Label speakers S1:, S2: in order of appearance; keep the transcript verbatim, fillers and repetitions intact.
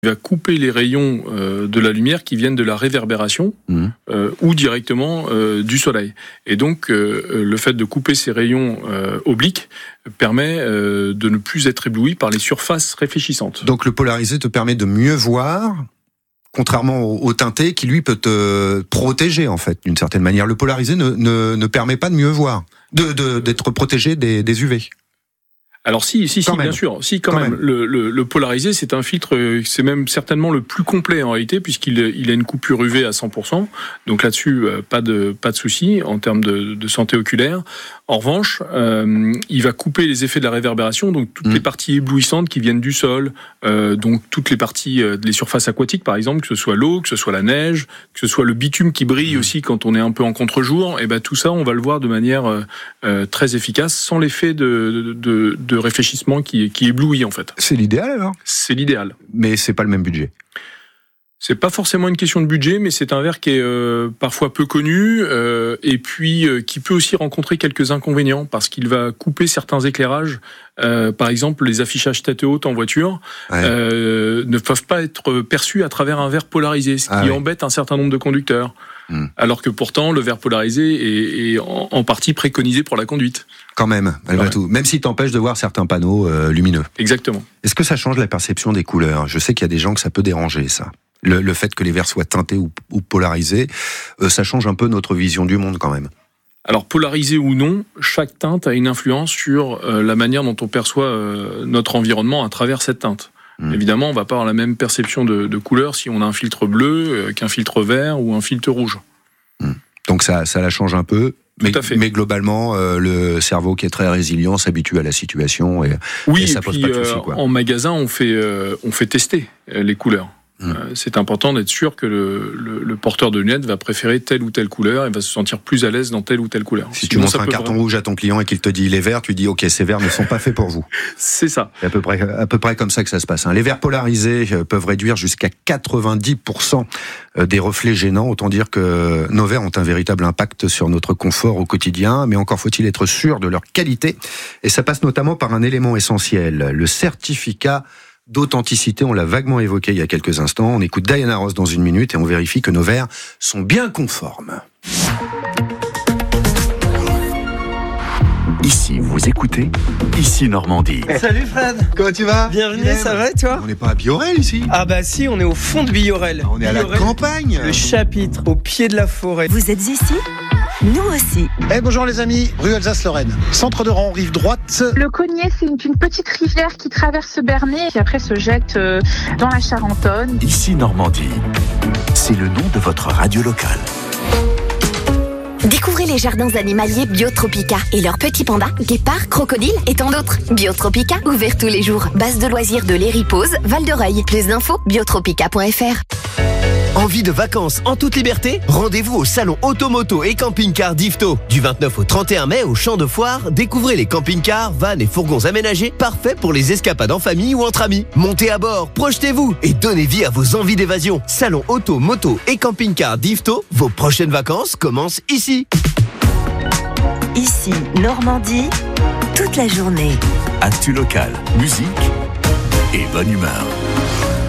S1: Il va couper les rayons euh, de la lumière qui viennent de la réverbération mmh. euh, ou directement euh, du soleil. Et donc, euh, le fait de couper ces rayons euh, obliques permet euh, de ne plus être ébloui par les surfaces réfléchissantes.
S2: Donc, le polarisé te permet de mieux voir, contrairement au, au teinté qui, lui, peut te protéger, en fait, d'une certaine manière. Le polarisé ne, ne, ne permet pas de mieux voir, de, de, d'être protégé des, des U V.
S1: Alors si, si, si, bien sûr, si quand, quand même. même. Le, le, le polarisé, c'est un filtre, c'est même certainement le plus complet en réalité, puisqu'il il a une coupure U V à cent pour cent. Donc là-dessus, pas de pas de souci en termes de, de santé oculaire. En revanche, euh, il va couper les effets de la réverbération, donc toutes mmh. les parties éblouissantes qui viennent du sol, euh, donc toutes les parties, euh, les surfaces aquatiques par exemple, que ce soit l'eau, que ce soit la neige, que ce soit le bitume qui brille mmh. aussi quand on est un peu en contre-jour. Et ben tout ça, on va le voir de manière euh, très efficace, sans l'effet de, de, de de réfléchissement qui, qui éblouit en fait.
S2: C'est l'idéal alors ?
S1: C'est l'idéal.
S2: Mais c'est pas le même budget.
S1: C'est pas forcément une question de budget, mais c'est un verre qui est euh, parfois peu connu euh, et puis euh, qui peut aussi rencontrer quelques inconvénients parce qu'il va couper certains éclairages. Euh, par exemple, les affichages tête haute en voiture ouais. euh, ne peuvent pas être perçus à travers un verre polarisé, ce qui ah, ouais. embête un certain nombre de conducteurs. Hum. Alors que pourtant, le verre polarisé est, est en, en partie préconisé pour la conduite.
S2: Quand même, malgré ouais. tout. Même s'il t'empêche de voir certains panneaux euh, lumineux.
S1: Exactement.
S2: Est-ce que ça change la perception des couleurs ? Je sais qu'il y a des gens que ça peut déranger, ça. Le, le fait que les verres soient teintés ou, ou polarisés, euh, ça change un peu notre vision du monde quand même.
S1: Alors, polarisé ou non, chaque teinte a une influence sur euh, la manière dont on perçoit euh, notre environnement à travers cette teinte. Mmh. Évidemment, on ne va pas avoir la même perception de, de couleur si on a un filtre bleu euh, qu'un filtre vert ou un filtre rouge.
S2: Mmh. Donc ça, ça la change un peu. Mais, mais globalement, euh, le cerveau qui est très résilient s'habitue à la situation et,
S1: oui,
S2: et ça
S1: et
S2: pose
S1: puis,
S2: pas de soucis. Quoi.
S1: En magasin, on fait, euh, on fait tester les couleurs. Mmh. Euh, c'est important d'être sûr que le, le, le porteur de lunettes va préférer telle ou telle couleur et va se sentir plus à l'aise dans telle ou telle couleur.
S2: Si Sinon, tu montres un carton vraiment... rouge à ton client et qu'il te dit il est vert, tu dis ok, ces verres ne sont pas faits pour vous.
S1: C'est ça.
S2: C'est à peu près, à peu près comme ça que ça se passe. Hein. Les verres polarisés peuvent réduire jusqu'à quatre-vingt-dix pour cent des reflets gênants. Autant dire que nos verres ont un véritable impact sur notre confort au quotidien, mais encore faut-il être sûr de leur qualité. Et ça passe notamment par un élément essentiel, le certificat d'authenticité. On l'a vaguement évoqué il y a quelques instants. On écoute Diana Ross dans une minute et on vérifie que nos verres sont bien conformes.
S3: Ici, vous écoutez Ici Normandie.
S4: Salut Fred.
S2: Comment tu vas ?
S4: Bienvenue, Bienvenue, ça va et toi ?
S2: On n'est pas à Biorel ici ?
S4: Ah bah si, on est au fond de Biorel.
S2: On est à
S4: Biorel,
S2: la campagne.
S4: Le chapitre, au pied de la forêt.
S5: Vous êtes ici ? Nous aussi.
S6: Eh hey, bonjour les amis, rue Alsace-Lorraine. Centre de rang, rive droite.
S7: Le Cognier, c'est une, une petite rivière qui traverse Bernay et qui après se jette euh, dans la Charentonne.
S3: Ici Normandie, c'est le nom de votre radio locale.
S5: Découvrez les jardins animaliers Biotropica et leurs petits pandas, guépards, crocodiles et tant d'autres. Biotropica, ouvert tous les jours. Base de loisirs de l'Héripose, Val-de-Reuil. Plus d'infos, biotropica point f r.
S8: Envie de vacances en toute liberté ? Rendez-vous au salon Automoto et Camping-Car d'Yvetot. Du vingt-neuf au trente et un mai au Champ de Foire, découvrez les camping-cars, vannes et fourgons aménagés, parfaits pour les escapades en famille ou entre amis. Montez à bord, projetez-vous et donnez vie à vos envies d'évasion. Salon Auto, Moto et Camping-Car d'Yvetot, vos prochaines vacances commencent ici.
S5: Ici, Normandie, toute la journée.
S3: Actu local, musique et bonne humeur.